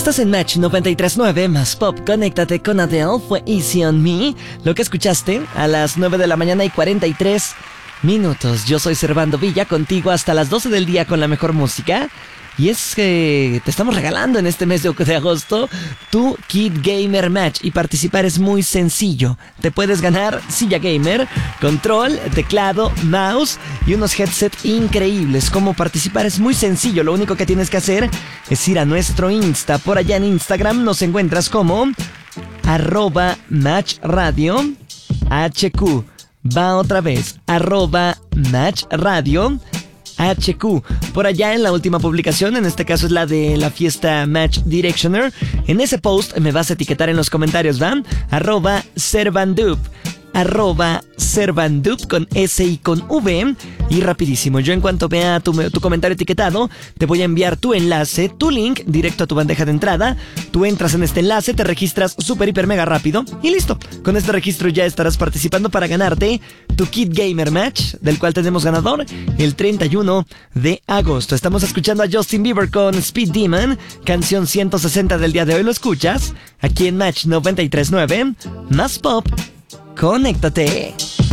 Estás en Match 93.9 más Pop. Conéctate con Adele, fue Easy on Me. Lo que escuchaste a las 9 de la mañana y 43 minutos. Yo soy Servando Villa, contigo hasta las 12 del día con la mejor música. Y es que te estamos regalando en este mes de agosto tu Kit Gamer Match. Y participar es muy sencillo. Te puedes ganar silla gamer, control, teclado, mouse y unos headsets increíbles. Cómo participar es muy sencillo. Lo único que tienes que hacer es ir a nuestro Insta. Por allá en Instagram nos encuentras como @matchradio HQ. Va otra vez, @matchradio HQ. Por allá en la última publicación, en este caso es la de la fiesta Match Directioner, en ese post me vas a etiquetar en los comentarios, ¿va? @Servandup, @Servandup con S y con V. Y rapidísimo, yo en cuanto vea tu comentario etiquetado, te voy a enviar tu enlace, tu link, directo a tu bandeja de entrada. Tú entras en este enlace, te registras súper, hiper, mega rápido y listo. Con este registro ya estarás participando para ganarte tu Kit Gamer Match, del cual tenemos ganador el 31 de agosto. Estamos escuchando a Justin Bieber con Speed Demon, canción 160 del día de hoy. Lo escuchas aquí en Match 93.9, más Pop. Conéctate.